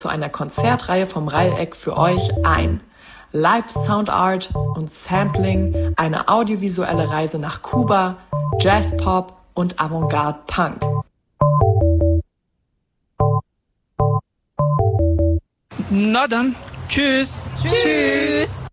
zu einer Konzertreihe vom Reileck für euch ein. Live Sound Art und Sampling, eine audiovisuelle Reise nach Kuba, Jazz Pop und Avantgarde Punk. Na dann, tschüss. Tschüss.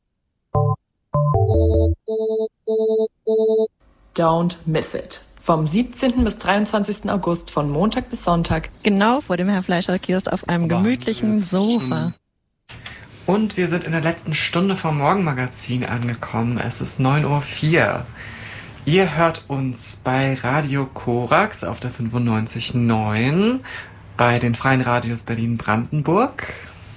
Don't miss it. Vom 17. bis 23. August von Montag bis Sonntag. Genau vor dem Herr Fleischer-Kiosk auf einem gemütlichen Sofa. Und wir sind in der letzten Stunde vom Morgenmagazin angekommen. Es ist 9:04 Uhr. Ihr hört uns bei Radio Korax auf der 95.9, bei den Freien Radios Berlin-Brandenburg.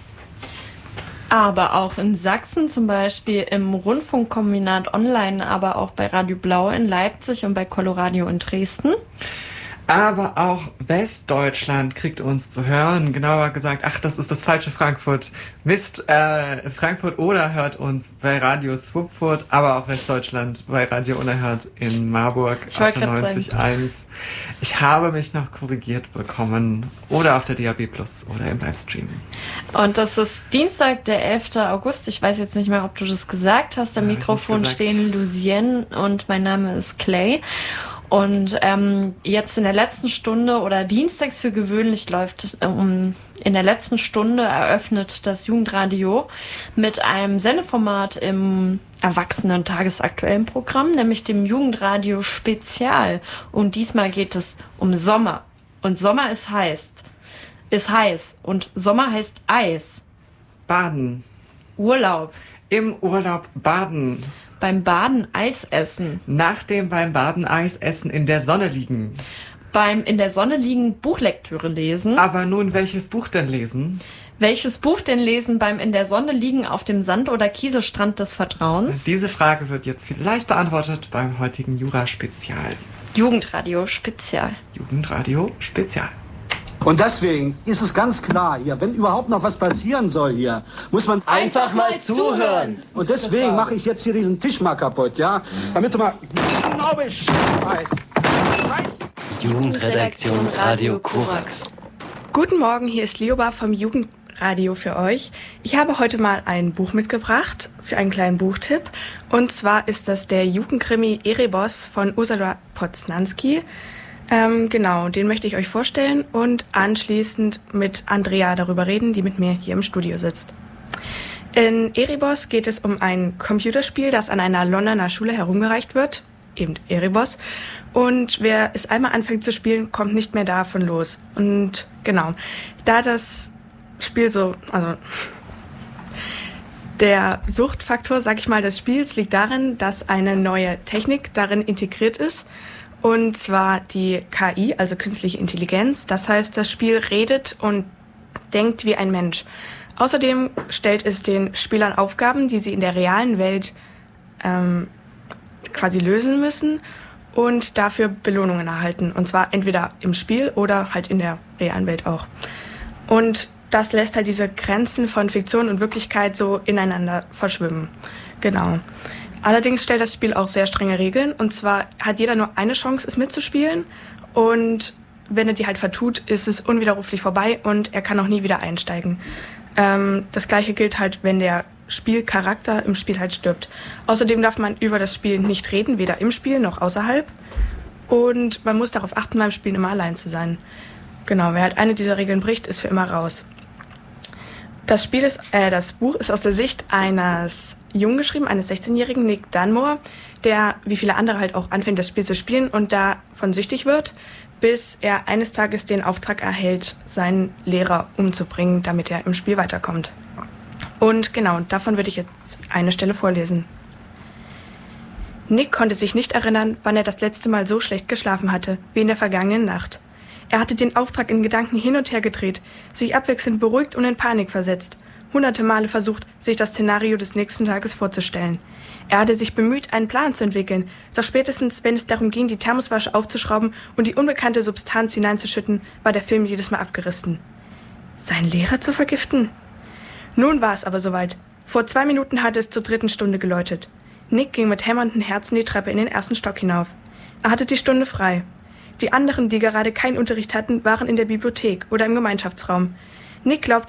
Aber auch in Sachsen, zum Beispiel im Rundfunkkombinat online, aber auch bei Radio Blau in Leipzig und bei Coloradio in Dresden. Aber auch Westdeutschland kriegt uns zu hören. Genauer gesagt, das ist das falsche Frankfurt. Mist, Frankfurt Oder hört uns bei Radio Swupfurt, aber auch Westdeutschland bei Radio Unerhört in Marburg auf der 90.1. Ich habe mich noch korrigiert bekommen. Oder auf der DAB Plus oder im Livestream. Und das ist Dienstag, der 11. August. Ich weiß jetzt nicht mehr, ob du das gesagt hast. Am Mikrofon stehen Lucienne und mein Name ist Clay. Und jetzt in der letzten Stunde oder dienstags für gewöhnlich läuft, in der letzten Stunde eröffnet das Jugendradio mit einem Sendeformat im erwachsenen tagesaktuellen Programm, nämlich dem Jugendradio Spezial. Und diesmal geht es um Sommer. Und Sommer ist heiß. Und Sommer heißt Eis. Baden. Urlaub. Im Urlaub baden. Beim Baden Eis essen. Beim Baden Eis essen in der Sonne liegen. Beim in der Sonne liegen Buchlektüre lesen. Aber nun, welches Buch denn lesen? Welches Buch denn lesen beim in der Sonne liegen auf dem Sand- oder Kieselstrand des Vertrauens? Diese Frage wird jetzt vielleicht beantwortet beim heutigen Jura-Spezial. Jugendradio Spezial. Jugendradio Spezial. Und deswegen ist es ganz klar hier, wenn überhaupt noch was passieren soll hier, muss man einfach mal zuhören. Und deswegen mache ich jetzt hier diesen Tisch mal kaputt, ja? Damit du mal genau Bescheid weißt. Jugendredaktion Radio Korax. Guten Morgen, hier ist Lioba vom Jugendradio für euch. Ich habe heute mal ein Buch mitgebracht für einen kleinen Buchtipp. Und zwar ist das der Jugendkrimi Erebos von Ursula Poznanski. Genau, den möchte ich euch vorstellen und anschließend mit Andrea darüber reden, die mit mir hier im Studio sitzt. In Erebos geht es um ein Computerspiel, das an einer Londoner Schule herumgereicht wird, eben Erebos. Und wer es einmal anfängt zu spielen, kommt nicht mehr davon los. Und genau, da das Spiel der Suchtfaktor, sag ich mal, des Spiels liegt darin, dass eine neue Technik darin integriert ist. Und zwar die KI, also künstliche Intelligenz. Das heißt, das Spiel redet und denkt wie ein Mensch. Außerdem stellt es den Spielern Aufgaben, die sie in der realen Welt quasi lösen müssen und dafür Belohnungen erhalten. Und zwar entweder im Spiel oder halt in der realen Welt auch. Und das lässt halt diese Grenzen von Fiktion und Wirklichkeit so ineinander verschwimmen. Genau. Allerdings stellt das Spiel auch sehr strenge Regeln. Und zwar hat jeder nur eine Chance, es mitzuspielen. Und wenn er die halt vertut, ist es unwiderruflich vorbei und er kann auch nie wieder einsteigen. Das Gleiche gilt halt, wenn der Spielcharakter im Spiel halt stirbt. Außerdem darf man über das Spiel nicht reden, weder im Spiel noch außerhalb. Und man muss darauf achten, beim Spielen immer allein zu sein. Genau, wer halt eine dieser Regeln bricht, ist für immer raus. Das Buch ist aus der Sicht eines Jungen geschrieben, eines 16-jährigen Nick Dunmore, der wie viele andere halt auch anfängt, das Spiel zu spielen und davon süchtig wird, bis er eines Tages den Auftrag erhält, seinen Lehrer umzubringen, damit er im Spiel weiterkommt. Und genau, davon würde ich jetzt eine Stelle vorlesen. Nick konnte sich nicht erinnern, wann er das letzte Mal so schlecht geschlafen hatte, wie in der vergangenen Nacht. Er hatte den Auftrag in Gedanken hin und her gedreht, sich abwechselnd beruhigt und in Panik versetzt, hunderte Male versucht, sich das Szenario des nächsten Tages vorzustellen. Er hatte sich bemüht, einen Plan zu entwickeln, doch spätestens, wenn es darum ging, die Thermosflasche aufzuschrauben und die unbekannte Substanz hineinzuschütten, war der Film jedes Mal abgerissen. Seinen Lehrer zu vergiften? Nun war es aber soweit. Vor 2 Minuten hatte es zur 3. Stunde geläutet. Nick ging mit hämmerndem Herzen die Treppe in den 1. Stock hinauf. Er hatte die Stunde frei. Die anderen, die gerade keinen Unterricht hatten, waren in der Bibliothek oder im Gemeinschaftsraum. Nick glaubte,